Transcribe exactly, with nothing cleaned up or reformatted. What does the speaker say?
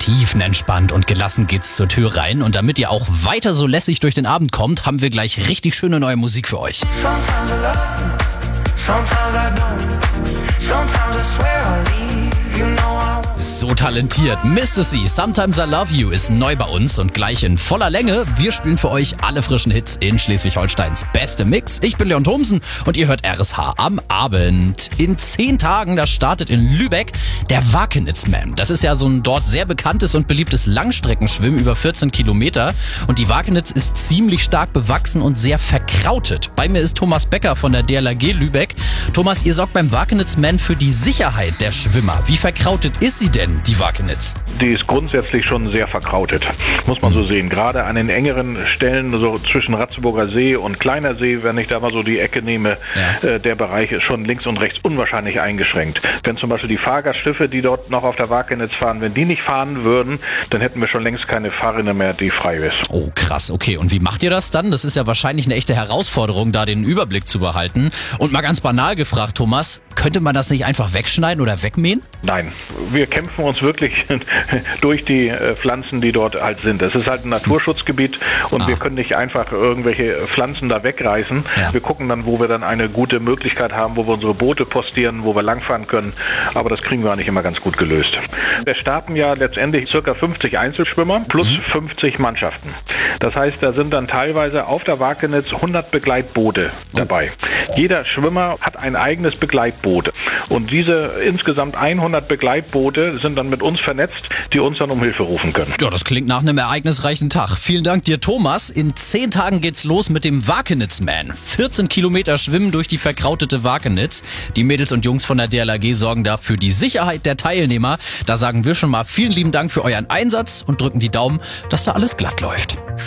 tiefenentspannt und gelassen geht's zur Tür rein. Und damit ihr auch weiter so lässig durch den Abend kommt, haben wir gleich richtig schöne neue Musik für euch. Sometimes I love you, sometimes I don't. Sometimes I swear I'll leave, you know I won't. So talentiert. Mister C, Sometimes I Love You ist neu bei uns und gleich in voller Länge. Wir spielen für euch alle frischen Hits in Schleswig-Holsteins beste Mix. Ich bin Leon Thomsen und ihr hört R S H am Abend. In zehn Tagen, da startet in Lübeck der Wakenitz-Man. Das ist ja so ein dort sehr bekanntes und beliebtes Langstreckenschwimmen über vierzehn Kilometer. Und die Wakenitz ist ziemlich stark bewachsen und sehr verkrautet. Bei mir ist Thomas Becker von der D L R G Lübeck. Thomas, ihr sorgt beim Wakenitz-Man für die Sicherheit der Schwimmer. Wie verkrautet ist sie denn, die Wakenitz? Die ist grundsätzlich schon sehr verkrautet, muss man so sehen. Gerade an den engeren Stellen, so zwischen Ratzeburger See und Kleiner See, wenn ich da mal so die Ecke nehme, ja. äh, der Bereich ist schon links und rechts unwahrscheinlich eingeschränkt. Wenn zum Beispiel die Fahrgastschiffe, die dort noch auf der Wakenitz fahren, wenn die nicht fahren würden, dann hätten wir schon längst keine Fahrrinne mehr, die frei ist. Oh krass, okay. Und wie macht ihr das dann? Das ist ja wahrscheinlich eine echte Herausforderung, da den Überblick zu behalten. Und mal ganz banal gefragt, Thomas, könnte man das nicht einfach wegschneiden oder wegmähen? Nein, wir kämpfen uns wirklich durch die Pflanzen, die dort halt sind. Es ist halt ein Naturschutzgebiet und ah. wir können nicht einfach irgendwelche Pflanzen da wegreißen. Ja. Wir gucken dann, wo wir dann eine gute Möglichkeit haben, wo wir unsere Boote postieren, wo wir langfahren können. Aber das kriegen wir nicht immer ganz gut gelöst. Wir starten ja letztendlich ca. fünfzig Einzelschwimmer plus mhm. fünfzig Mannschaften. Das heißt, da sind dann teilweise auf der Wakenitz hundert Begleitboote dabei. Oh. Jeder Schwimmer hat ein eigenes Begleitboot. Und diese insgesamt hundert Begleitboote sind dann mit uns vernetzt, die uns dann um Hilfe rufen können. Ja, das klingt nach einem ereignisreichen Tag. Vielen Dank dir, Thomas. In zehn Tagen geht's los mit dem Wakenitz-Man. vierzehn Kilometer schwimmen durch die verkrautete Wakenitz. Die Mädels und Jungs von der D L R G sorgen da für die Sicherheit der Teilnehmer. Da sagen wir schon mal vielen lieben Dank für euren Einsatz und drücken die Daumen, dass da alles glatt läuft.